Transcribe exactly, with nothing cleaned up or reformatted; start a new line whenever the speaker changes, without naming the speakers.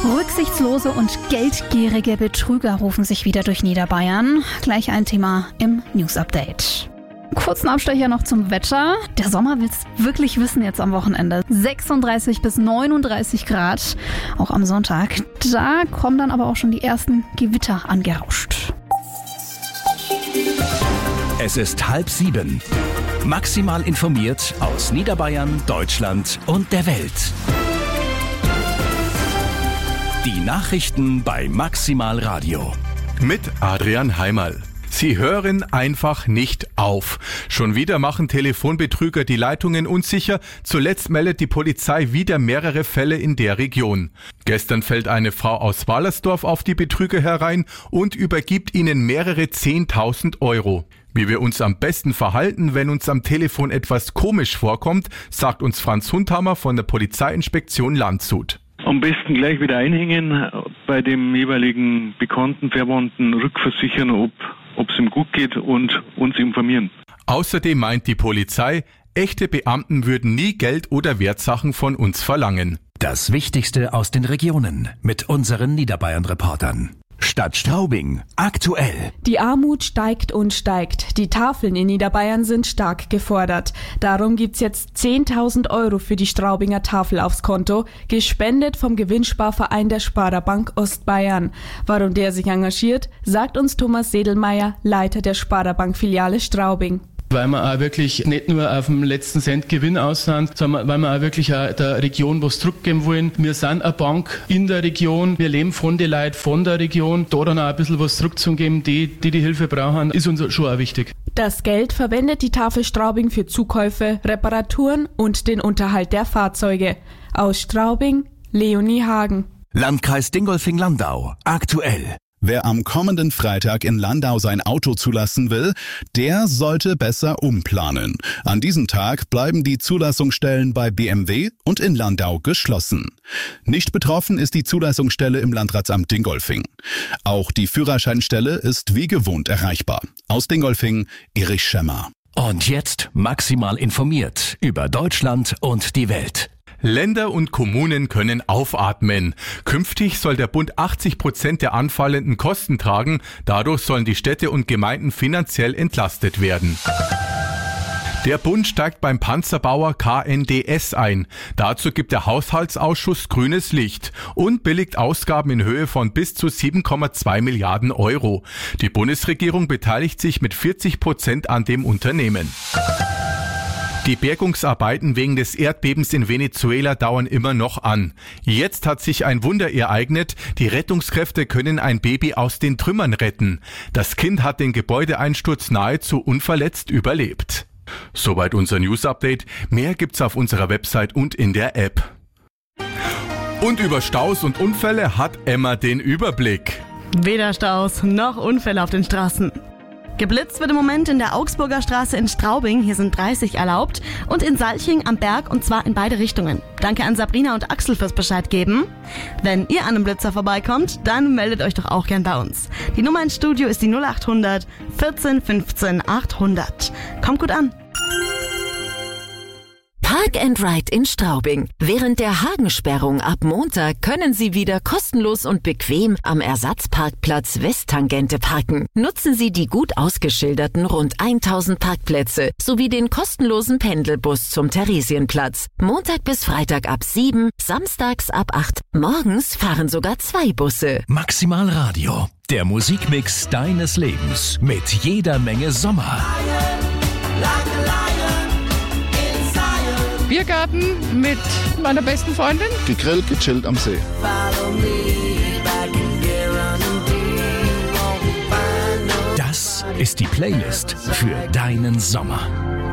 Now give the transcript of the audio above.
Rücksichtslose und geldgierige Betrüger rufen sich wieder durch Niederbayern. Gleich ein Thema im News-Update. Kurzen Abstecher noch zum Wetter. Der Sommer will's wirklich wissen jetzt am Wochenende. sechsunddreißig bis neununddreißig Grad, auch am Sonntag. Da kommen dann aber auch schon die ersten Gewitter angerauscht.
Es ist halb sieben. Maximal informiert aus Niederbayern, Deutschland und der Welt. Die Nachrichten bei Maximal Radio.
Mit Adrian Heimerl. Sie hören einfach nicht auf. Schon wieder machen Telefonbetrüger die Leitungen unsicher. Zuletzt meldet die Polizei wieder mehrere Fälle in der Region. Gestern fällt eine Frau aus Wallersdorf auf die Betrüger herein und übergibt ihnen mehrere zehntausend Euro. Wie wir uns am besten verhalten, wenn uns am Telefon etwas komisch vorkommt, sagt uns Franz Hundhammer von der Polizeiinspektion Landshut.
Am besten gleich wieder einhängen, bei dem jeweiligen Bekannten, Verwandten rückversichern, ob ob es ihm gut geht und uns informieren.
Außerdem meint die Polizei, echte Beamten würden nie Geld oder Wertsachen von uns verlangen.
Das Wichtigste aus den Regionen mit unseren Niederbayern-Reportern. Stadt Straubing, aktuell.
Die Armut steigt und steigt. Die Tafeln in Niederbayern sind stark gefordert. Darum gibt's jetzt zehntausend Euro für die Straubinger Tafel aufs Konto, gespendet vom Gewinnsparverein der Sparda-Bank Ostbayern. Warum der sich engagiert, sagt uns Thomas Sedelmeier, Leiter der Sparda-Bank-Filiale Straubing.
Weil wir auch wirklich nicht nur auf dem letzten Cent Gewinn aus sind, sondern weil wir auch wirklich auch der Region was zurückgeben wollen. Wir sind eine Bank in der Region, wir leben von den Leuten von der Region. Da dann auch ein bisschen was zurückzugeben, die, die die Hilfe brauchen, ist uns schon auch wichtig.
Das Geld verwendet die Tafel Straubing für Zukäufe, Reparaturen und den Unterhalt der Fahrzeuge. Aus Straubing, Leonie Hagen.
Landkreis Dingolfing-Landau, aktuell.
Wer am kommenden Freitag in Landau sein Auto zulassen will, der sollte besser umplanen. An diesem Tag bleiben die Zulassungsstellen bei B M W und in Landau geschlossen. Nicht betroffen ist die Zulassungsstelle im Landratsamt Dingolfing. Auch die Führerscheinstelle ist wie gewohnt erreichbar. Aus Dingolfing, Erich Schemmer.
Und jetzt maximal informiert über Deutschland und die Welt.
Länder und Kommunen können aufatmen. Künftig soll der Bund achtzig Prozent der anfallenden Kosten tragen. Dadurch sollen die Städte und Gemeinden finanziell entlastet werden. Der Bund steigt beim Panzerbauer K N D S ein. Dazu gibt der Haushaltsausschuss grünes Licht und billigt Ausgaben in Höhe von bis zu sieben Komma zwei Milliarden Euro. Die Bundesregierung beteiligt sich mit vierzig Prozent an dem Unternehmen. Die Bergungsarbeiten wegen des Erdbebens in Venezuela dauern immer noch an. Jetzt hat sich ein Wunder ereignet. Die Rettungskräfte können ein Baby aus den Trümmern retten. Das Kind hat den Gebäudeeinsturz nahezu unverletzt überlebt. Soweit unser News-Update. Mehr gibt's auf unserer Website und in der App. Und über Staus und Unfälle hat Emma den Überblick.
Weder Staus noch Unfälle auf den Straßen. Geblitzt wird im Moment in der Augsburger Straße in Straubing, hier sind dreißig erlaubt, und in Salching am Berg, und zwar in beide Richtungen. Danke an Sabrina und Axel fürs Bescheid geben. Wenn ihr an einem Blitzer vorbeikommt, dann meldet euch doch auch gern bei uns. Die Nummer ins Studio ist die null acht hundert vierzehn fünfzehn achthundert. Kommt gut an.
Park and Ride in Straubing. Während der Hagensperrung ab Montag können Sie wieder kostenlos und bequem am Ersatzparkplatz Westtangente parken. Nutzen Sie die gut ausgeschilderten rund tausend Parkplätze sowie den kostenlosen Pendelbus zum Theresienplatz. Montag bis Freitag ab sieben, samstags ab acht. Morgens fahren sogar zwei Busse.
Maximal Radio, der Musikmix deines Lebens mit jeder Menge Sommer.
Biergarten mit meiner besten Freundin.
Gegrillt, gechillt am See.
Das ist die Playlist für deinen Sommer.